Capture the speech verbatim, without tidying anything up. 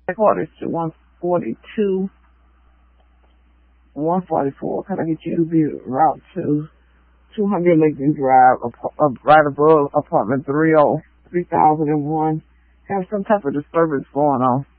Headquarters to one forty-two, one forty-four. Can I get you to be route to two hundred Lincoln Drive, uh, right above apartment three oh three thousand one. Have some type of disturbance going on.